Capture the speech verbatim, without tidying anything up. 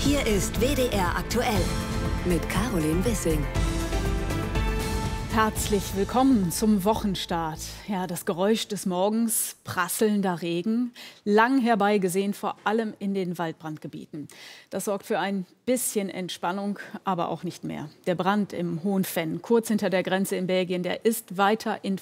Hier ist W D R aktuell mit Caroline Wissing. Herzlich willkommen zum Wochenstart. Ja, das Geräusch des Morgens, prasselnder Regen, lang herbeigesehen, vor allem in den Waldbrandgebieten. Das sorgt für ein bisschen Entspannung, aber auch nicht mehr. Der Brand im Hohen Venn, kurz hinter der Grenze in Belgien, der ist weiter in